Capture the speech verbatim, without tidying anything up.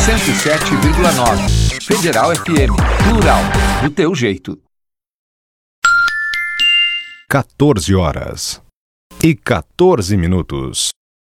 cento e sete vírgula nove. Federal F M. Plural. Do teu jeito. quatorze horas e quatorze minutos.